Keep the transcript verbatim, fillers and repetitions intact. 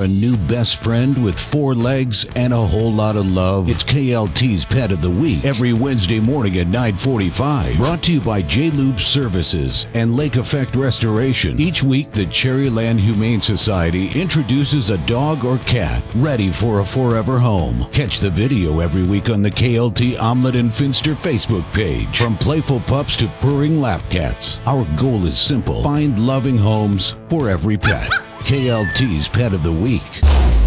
a new best friend with four legs and a whole lot of love? It's K L T's Pet of the Week every Wednesday morning at nine forty-five. Brought to you by J-Lube Services and Lake Effect Restoration. Each week, the Cherryland Humane Society introduces a dog or cat ready for a forever home. Catch the video every week on the K L T Omelette and Finster Facebook page. From playful pups to purring lap cats, our goal is simple: find loving homes for every pet. K L T's Pet of the Week.